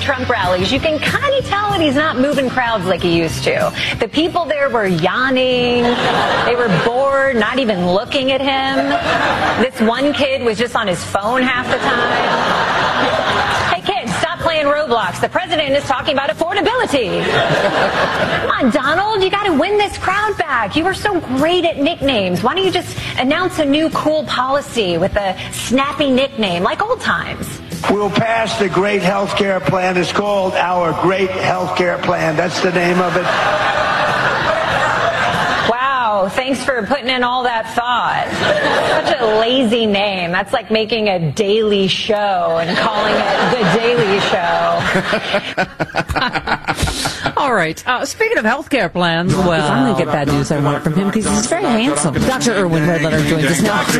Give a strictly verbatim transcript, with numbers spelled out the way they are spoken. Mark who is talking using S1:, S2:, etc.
S1: Trump rallies, you can kind of tell that he's not moving crowds like he used to. The people there were yawning. They were bored, not even looking at him. This one kid was just on his phone half the time. Hey, kids, stop playing Roblox. The president is talking about affordability. Come on, Donald, you got to win this crowd back. You were so great at nicknames. Why don't you just announce a new cool policy with a snappy nickname like old times?
S2: We'll pass the great health care plan. It's called our Great Health Care Plan. That's the name of it.
S1: Wow, thanks for putting in all that thought. Such a lazy name. That's like making a daily show and calling it The Daily Show.
S3: All right. Uh, speaking of healthcare plans, well,
S4: If I'm going to get bad news, I want it from him because he's very handsome. Doctor Irwin Red Letter joins us now.